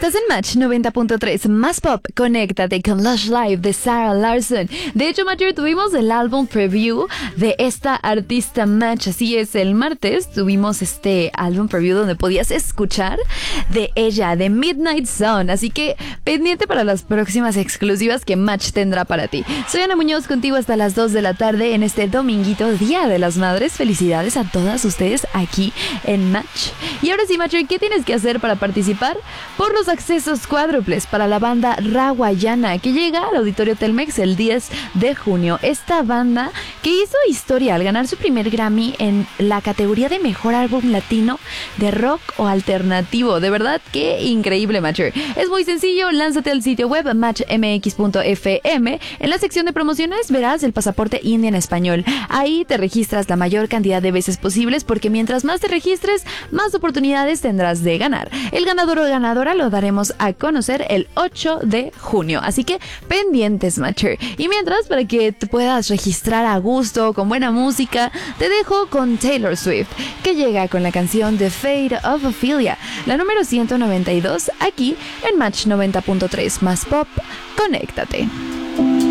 Estás en Match 90.3, más pop, conéctate con Lush Live de Sarah Larsson. De hecho, Matcher, tuvimos el álbum preview de esta artista Match, así es, el martes tuvimos este álbum preview donde podías escuchar de ella, de Midnight Sun, así que pendiente para las próximas exclusivas que Match tendrá para ti. Soy Ana Muñoz, contigo hasta las 2 de la tarde en este dominguito, Día de las Madres. Felicidades a todas ustedes aquí en Match. Y ahora sí, Matcher, ¿qué tienes que hacer para participar? Por los accesos cuádruples para la banda Rawayana, que llega al Auditorio Telmex el 10 de junio. Esta banda que hizo historia al ganar su primer Grammy en la categoría de Mejor Álbum Latino de Rock o Alternativo. De verdad, qué increíble, Matcher. Es muy sencillo, lánzate al sitio web matchmx.fm. En la sección de promociones verás el pasaporte indie en español. Ahí te registras la mayor cantidad de veces posibles, porque mientras más te registres, más oportunidades tendrás de ganar. El ganador o ganadora lo daremos a conocer el 8 de junio. Así que pendientes, Matcher. Y mientras, para que te puedas registrar a gusto, con buena música, te dejo con Taylor Swift, que llega con la canción The Fate of Ophelia, la número 192, aquí en Match 90.3, más pop, conéctate.